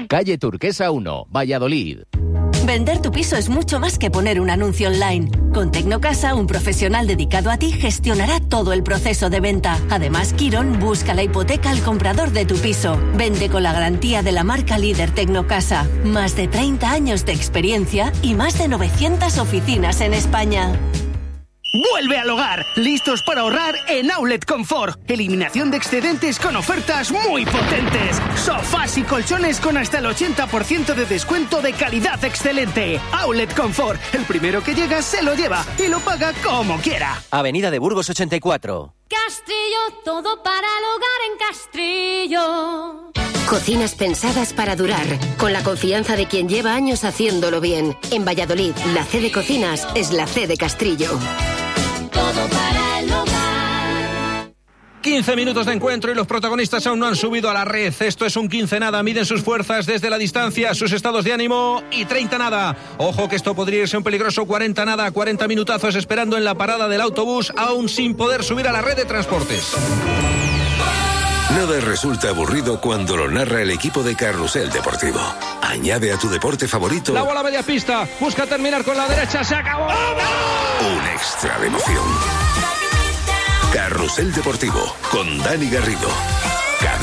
Calle Turquesa 1, Valladolid. Vender tu piso es mucho más que poner un anuncio online. Con Tecnocasa, un profesional dedicado a ti gestionará todo el proceso de venta. Además, Quirón busca la hipoteca al comprador de tu piso. Vende con la garantía de la marca líder Tecnocasa. Más de 30 años de experiencia y más de 900 oficinas en España. ¡Vuelve al hogar! ¡Listos para ahorrar en Outlet Confort! Eliminación de excedentes con ofertas muy potentes. Sofás y colchones con hasta el 80% de descuento de calidad excelente. Outlet Confort. El primero que llega se lo lleva y lo paga como quiera. Avenida de Burgos 84. Castrillo, todo para el hogar en Castrillo. Cocinas pensadas para durar, con la confianza de quien lleva años haciéndolo bien. En Valladolid, la C de Cocinas es la C de Castrillo. Todo para el hogar. 15 minutos de encuentro y los protagonistas aún no han subido a la red. Esto es un 15 nada. Miden sus fuerzas desde la distancia, sus estados de ánimo y 30 nada. Ojo que esto podría irse un peligroso 40 nada. 40 minutazos esperando en la parada del autobús, aún sin poder subir a la red de transportes. Nada resulta aburrido cuando lo narra el equipo de Carrusel Deportivo. Añade a tu deporte favorito La bola media pista, busca terminar con la derecha, se acabó. un extra de emoción. Carrusel Deportivo con Dani Garrido.